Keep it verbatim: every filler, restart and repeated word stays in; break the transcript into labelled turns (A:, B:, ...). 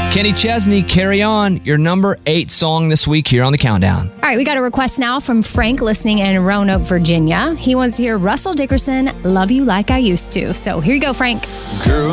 A: Kenny Chesney, Carry On, your number eight song this week here on the Countdown.
B: All right, we got a request now from Frank listening in Roanoke, Virginia. He wants to hear Russell Dickerson, Love You Like I Used to. So here you go, Frank.
C: Girl.